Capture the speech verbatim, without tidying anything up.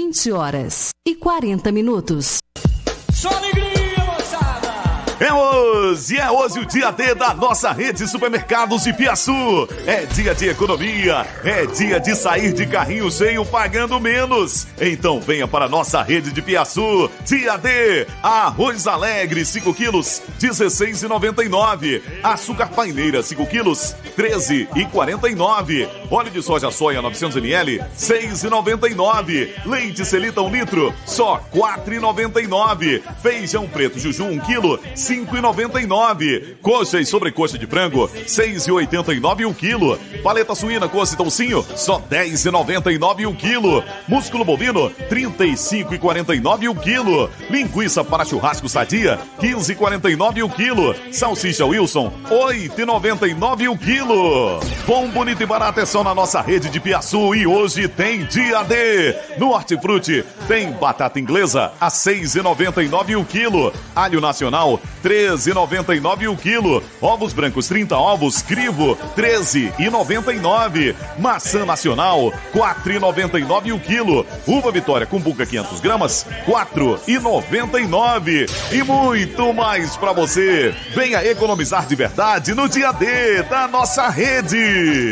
vinte horas e quarenta minutos. Só alegria, moçada! É hoje, é hoje o dia D da nossa rede de supermercados de Piaçu. É dia de economia, é dia de sair de carrinho cheio pagando menos. Então venha para a nossa rede de Piaçu. Dia D, arroz alegre cinco quilos, dezesseis reais e noventa e nove centavos. Açúcar paineira cinco quilos, treze reais e quarenta e nove centavos. Óleo de soja soia novecentos mililitros, seis reais e noventa e nove centavos. Leite Selita um litro, só quatro reais e noventa e nove centavos. Feijão preto Jujum um quilo, cinco reais e noventa e nove centavos. Coxa e sobrecoxa de frango, seis reais e oitenta e nove centavos o quilo. Paleta suína coxa e toucinho, só dez reais e noventa e nove centavos o quilo. Músculo bovino, trinta e cinco reais e quarenta e nove centavos o quilo. Linguiça para churrasco sadia, quinze reais e quarenta e nove centavos o quilo. Salsicha Wilson, oito reais e noventa e nove centavos o quilo. Bom, bonito e barato é só na nossa rede de Piaçu e hoje tem dia D. No Hortifruti tem batata inglesa a seis reais e noventa e nove centavos o quilo. Alho nacional, treze reais e noventa e nove centavos o quilo. Ovos brancos trinta ovos, crivo, treze reais e noventa e nove centavos. Maçã nacional, quatro reais e noventa e nove centavos o quilo. Uva Vitória com buca quinhentas gramas, quatro reais e noventa e nove centavos. E muito mais pra você. Venha economizar de verdade no dia D da nossa rede.